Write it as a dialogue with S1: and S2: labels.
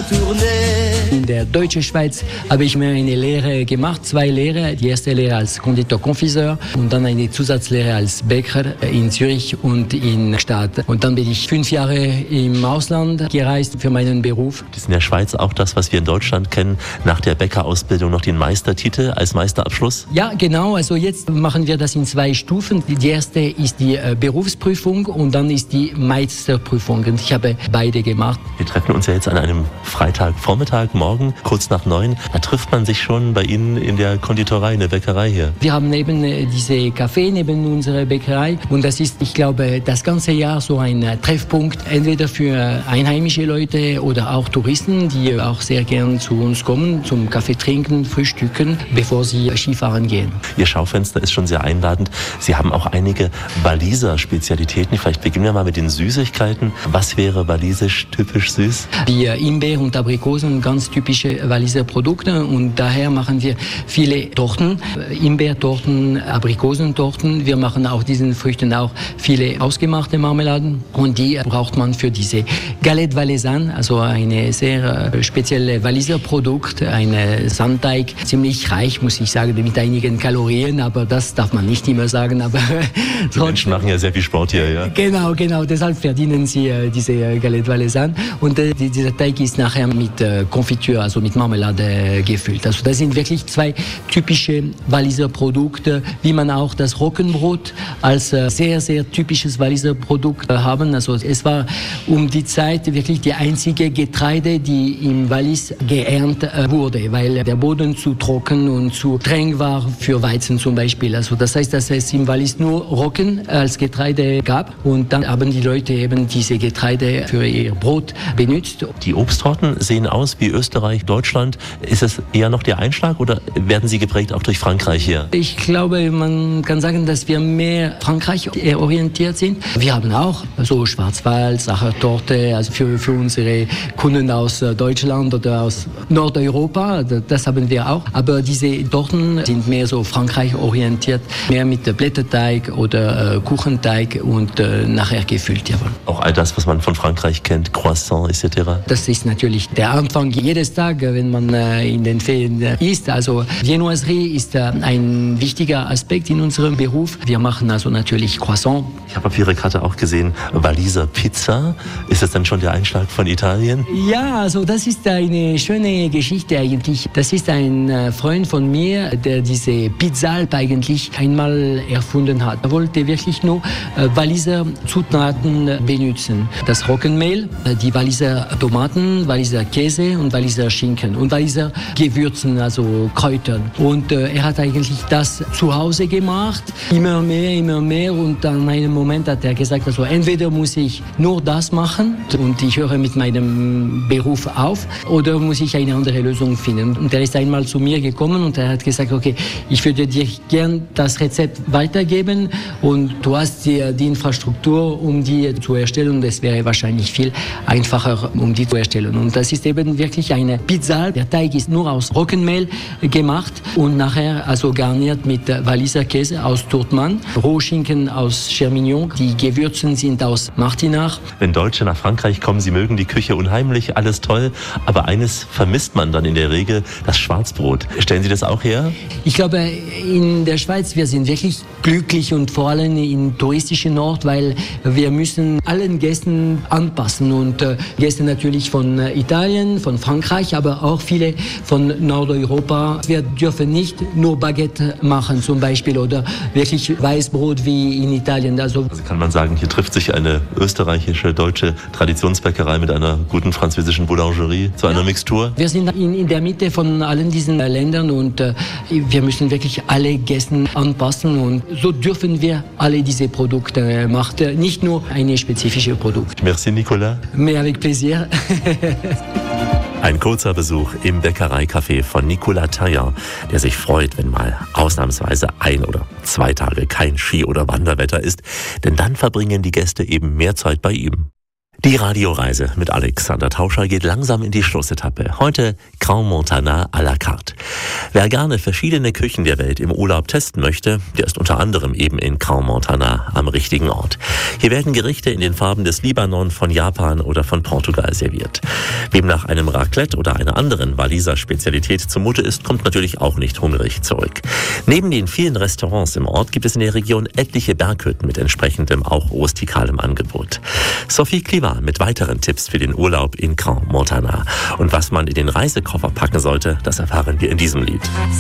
S1: In der deutschen Schweiz habe ich mir eine Lehre gemacht, 2 Lehren. Die erste Lehre als Konditor-Konfiseur und dann eine Zusatzlehre als Bäcker in Zürich und in Gstaad. Und dann bin ich 5 Jahre im Ausland gereist für meinen Beruf.
S2: Das ist in der Schweiz auch das, was wir in Deutschland kennen, nach der Bäckerausbildung noch den Meistertitel als Meisterabschluss?
S1: Ja, genau. Also jetzt machen wir das in 2 Stufen. Die erste ist die Berufsprüfung und dann ist die Meisterprüfung. Und ich habe beide gemacht.
S2: Wir treffen uns ja jetzt an einem Freitagvormittag, morgen, kurz nach 9. Da trifft man sich schon bei Ihnen in der Konditorei, in der Bäckerei hier.
S1: Wir haben neben diese Café, neben unserer Bäckerei. Und das ist, ich glaube, das ganze Jahr so ein Treffpunkt, entweder für einheimische Leute oder auch Touristen, die auch sehr gern zu uns kommen, zum Kaffee trinken, frühstücken, bevor sie Skifahren gehen.
S2: Ihr Schaufenster ist schon sehr einladend. Sie haben auch einige Waliser Spezialitäten. Vielleicht beginnen wir mal mit den Süßigkeiten. Was wäre walisisch typisch süß?
S1: Die Himbeer und Aprikosen, ganz typische Waliser Produkte, und daher machen wir viele Torten, Himbeertorten, Aprikosentorten. Wir machen auch diesen Früchten auch viele ausgemachte Marmeladen, und die braucht man für diese Galette Valaisanne, also eine sehr spezielle Waliser Produkt, ein Sandteig, ziemlich reich, muss ich sagen, mit einigen Kalorien, aber das darf man nicht immer sagen. Aber
S2: die Menschen machen ja sehr viel Sport hier, ja?
S1: Genau, deshalb verdienen sie diese Galette Valaisanne, und dieser Teig ist nachher mit Konfitüre, also mit Marmelade gefüllt. Also das sind wirklich 2 typische Waliser Produkte, wie man auch das Roggenbrot als sehr, sehr typisches Waliser Produkt haben. Also es war um die Zeit wirklich die einzige Getreide, die im Wallis geerntet wurde, weil der Boden zu trocken und zu streng war für Weizen zum Beispiel. Also das heißt, dass es im Wallis nur Roggen als Getreide gab, und dann haben die Leute eben diese Getreide für ihr Brot benutzt.
S2: Die Obsttorten sehen aus wie Österreich, Deutschland. Ist es eher noch der Einschlag oder werden sie geprägt auch durch Frankreich hier?
S1: Ich glaube, man kann sagen, dass wir mehr Frankreich orientiert sind. Wir haben auch so Schwarzwald, Sachertorte, also für unsere Kunden aus Deutschland oder aus Nordeuropa, das haben wir auch. Aber diese Torten sind mehr so Frankreich orientiert, mehr mit Blätterteig oder Kuchenteig und nachher gefüllt. Jawohl.
S2: Auch all das, was man von Frankreich kennt, Croissant etc.
S1: Das ist natürlich der Anfang jedes Tag, wenn man in den Ferien isst. Also Viennoiserie ist ein wichtiger Aspekt in unserem Beruf. Wir machen also natürlich Croissant.
S2: Ich habe auf Ihrer Karte auch gesehen, Waliser Pizza. Ist das dann schon der Einschlag von Italien?
S1: Ja, also das ist eine schöne Geschichte eigentlich. Das ist ein Freund von mir, der diese Pizzalp eigentlich einmal erfunden hat. Er wollte wirklich nur Waliser Zutaten benutzen. Das Roggenmehl, die Waliser Tomaten, Waliser Käse und Waliser Schinken und Waliser Gewürzen, also Kräutern. Und er hat eigentlich das zu Hause gemacht, immer mehr, und an einem Moment hat er gesagt, also entweder muss ich nur das machen und ich höre mit meinem Beruf auf, oder muss ich eine andere Lösung finden. Und er ist einmal zu mir gekommen und er hat gesagt, okay, ich würde dir gern das Rezept weitergeben, und du hast die Infrastruktur, um die zu erstellen, und es wäre wahrscheinlich viel einfacher, um die zu erstellen. Und das ist eben wirklich eine Pizza. Der Teig ist nur aus Roggenmehl gemacht und nachher also garniert mit Waliser Käse aus Turtmann, Rohschinken aus Chermignon. Die Gewürzen sind aus Martinach.
S2: Wenn Deutsche nach Frankreich kommen, sie mögen die Küche unheimlich, alles toll, aber eines vermisst man dann in der Regel, das Schwarzbrot. Stellen Sie das auch her?
S1: Ich glaube, in der Schweiz, wir sind wirklich glücklich, und vor allem im touristischen Ort, weil wir müssen allen Gästen anpassen, und Gäste natürlich von Italien, von Frankreich, aber auch viele von Nordeuropa. Wir dürfen nicht nur Baguette machen zum Beispiel oder wirklich Weißbrot wie in Italien. Also
S2: kann man sagen, hier trifft sich eine österreichische, deutsche Traditionsbäckerei mit einer guten französischen Boulangerie zu einer Mixtur?
S1: Wir sind in der Mitte von allen diesen Ländern, und wir müssen wirklich alle Gäste anpassen, und so dürfen wir alle diese Produkte machen, nicht nur eine spezifische Produkt.
S2: Merci Nicolas.
S1: Mais avec plaisir.
S2: Ein kurzer Besuch im Bäckereicafé von Nicolas Taillant, der sich freut, wenn mal ausnahmsweise 1 oder 2 Tage kein Ski- oder Wanderwetter ist, denn dann verbringen die Gäste eben mehr Zeit bei ihm. Die Radioreise mit Alexander Tauscher geht langsam in die Schlussetappe. Heute Crans Montana à la carte. Wer gerne verschiedene Küchen der Welt im Urlaub testen möchte, der ist unter anderem eben in Crans Montana am richtigen Ort. Hier werden Gerichte in den Farben des Libanon, von Japan oder von Portugal serviert. Wem nach einem Raclette oder einer anderen Waliser Spezialität zumute ist, kommt natürlich auch nicht hungrig zurück. Neben den vielen Restaurants im Ort gibt es in der Region etliche Berghütten mit entsprechendem, auch rustikalem Angebot. Sophie Kliva mit weiteren Tipps für den Urlaub in Crans Montana. Und was man in den Reisekoffer packen sollte, das erfahren wir in diesem Lied.